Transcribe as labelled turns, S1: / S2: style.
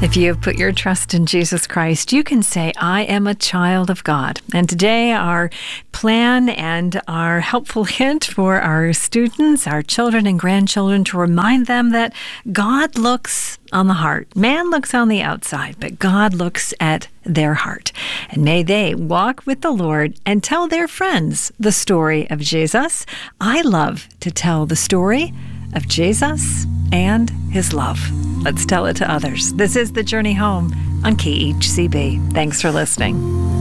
S1: If you have put your trust in Jesus Christ, you can say, I am a child of God. And today, our plan and our helpful hint for our students, our children and grandchildren, to remind them that God looks on the heart. Man looks on the outside, but God looks at their heart. And may they walk with the Lord and tell their friends the story of Jesus. I love to tell the story of Jesus and his love. Let's tell it to others. This is The Journey Home on KHCB. Thanks for listening.